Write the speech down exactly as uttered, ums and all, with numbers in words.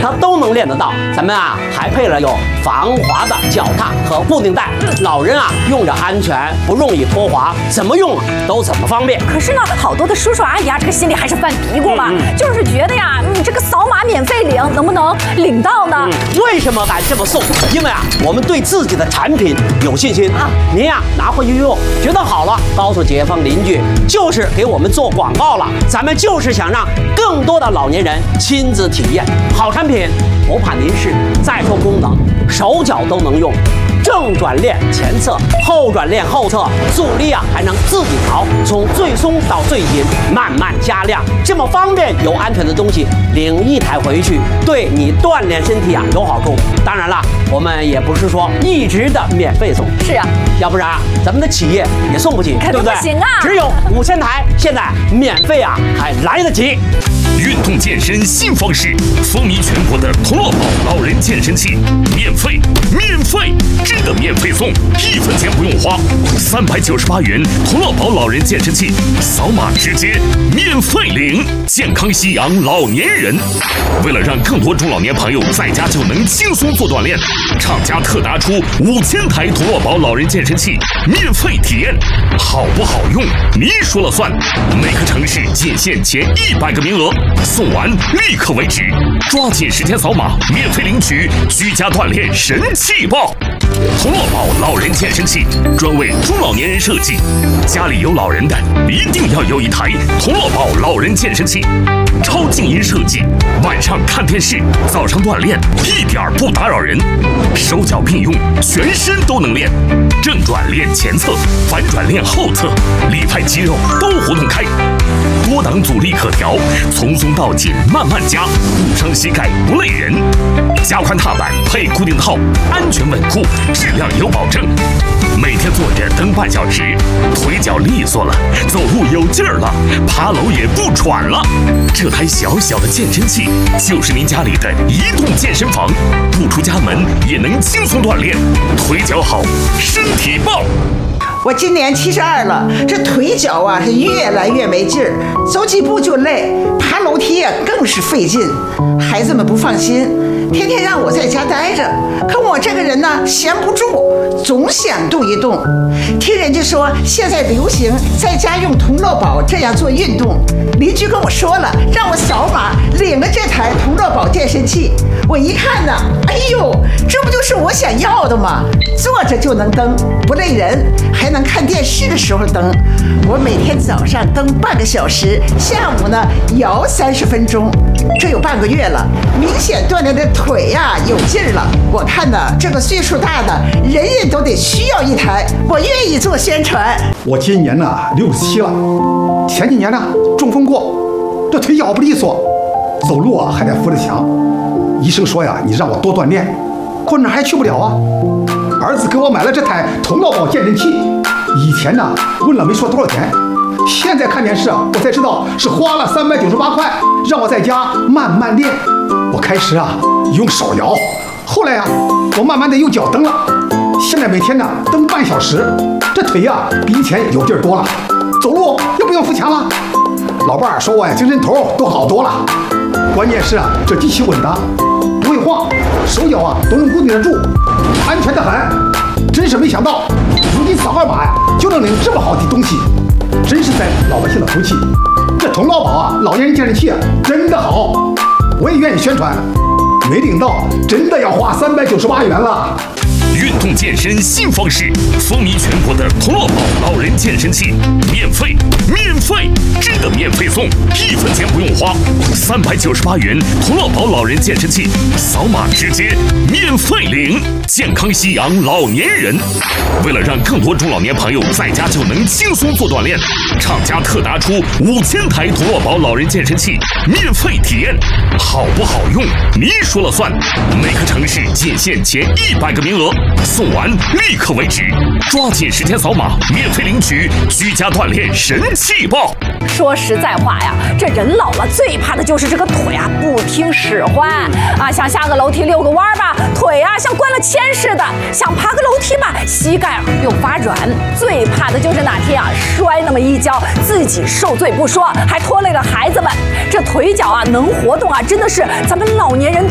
它都能练得到。咱们啊还配了有防滑的脚踏和固定带，老人啊用着安全，不容易脱滑，怎么用都怎么方便。 可是呢，好多的叔叔阿姨啊，这个心里还是犯嘀咕嘛，嗯嗯、就是觉得呀，你这个扫码免费领，能不能领到呢？ 嗯、为什么敢这么送？因为啊，我们对自己的产品有信心啊。您呀拿回去用，觉得好了，告诉街坊邻居，就是给我们做广告了。咱们就是想让更多的老年人亲自体验好产品，不怕您是。再说功能，手脚都能用。正转链前侧，后转链后侧，阻力啊还能自己调，从最松到最紧，慢慢加量，这么方便又安全的东西，领一台回去，对你锻炼身体啊有好处。当然了，我们也不是说一直的免费送， 是啊， 要不然咱们的企业也送不起，对不对？ 不行啊， 只有五千台，现在免费啊还来得及。 运动健身新方式，风靡全国的同乐宝老人健身器，免费，免费，真的免费送，一分钱不用花，三百九十八元同乐宝老人健身器，扫码直接免费领，健康夕阳老年人。为了让更多中老年朋友在家就能轻松做锻炼，厂家特拿出五千台同乐宝老人健身器免费体验，好不好用你说了算。每个城市仅限前一百个名额，送完立刻为止，抓紧时间扫码免费领取居家锻炼神器包。同乐宝老人健身器专为中老年人设计，家里有老人的一定要有一台同乐宝老人健身器，超静音设计，晚上看电视，早上锻炼一点不打扰人，手脚并用，全身都能练，正转练前侧，反转练后侧，里派肌肉都活动开，多档阻力可调，从松到紧慢慢加，不伤膝盖不累人，加宽踏板配固定套，安全稳固，质量有保证。每天坐着蹬半小时，腿脚利索了，走路有劲儿了，爬楼也不喘了。这台小小的健身器就是您家里的移动健身房，不出家门也能轻松锻炼，腿脚好，身体棒。 我今年七十二了，这腿脚啊是越来越没劲儿，走几步就累，爬楼梯啊更是费劲。孩子们不放心，天天让我在家待着，可我这个人呢闲不住，总想动一动。听人家说现在流行在家用同乐宝这样做运动，邻居跟我说了，让我扫码领了这台同乐宝健身器。我一看呢，哎呦，这不就是我想要的吗？坐着就能蹬，不累人，还能看电视的时候蹬。我每天早上蹬半个小时，下午呢摇三十分钟，这有半个月了，明显锻炼的腿呀、啊、有劲儿了。我看呢，这个岁数大的人人都得需要一台，我愿意做宣传。 我今年呢六十七了，前几年呢中风过，这腿脚不利索，走路啊还得扶着墙。医生说呀，你让我多锻炼，可哪还去不了啊。儿子给我买了这台同乐宝健身器，以前呢问了没说多少钱，现在看电视啊，我才知道是花了三百九十八块，让我在家慢慢练。我开始啊用手摇，后来啊我慢慢的用脚蹬了，现在每天呢蹬半小时，这腿呀、啊、比以前有劲儿多了，走路又不用扶墙了。老伴儿说我呀精神头都好多了，关键是啊这机器稳当，不会晃，手脚啊都能固定得住，安全得很。真是没想到，如今扫个码呀就能领这么好的东西，真是在老百姓的福气。这同乐宝啊老年人健身器啊真的好，我也愿意宣传。没领到真的要花三百九十八元了。 运动健身新方式，风靡全国的同乐宝老人健身器，免费，免费，真的免费送，一分钱不用花，三百九十八元同乐宝老人健身器，扫码直接免费领，健康夕阳老年人。为了让更多中老年朋友在家就能轻松做锻炼，厂家特拿出五千台同乐宝老人健身器免费体验，好不好用你说了算。每个城市仅限前一百个名额，送完立刻为止，抓紧时间扫码免费领取居家锻炼神器包。 说实在话呀，这人老了最怕的就是这个腿啊不听使唤啊，想下个楼梯遛个弯吧，腿啊像灌了铅似的；想爬个楼梯吧，膝盖啊又发软。最怕的就是哪天啊摔那么一跤，自己受罪不说，还拖累了孩子们。这腿脚啊能活动啊，真的是咱们老年人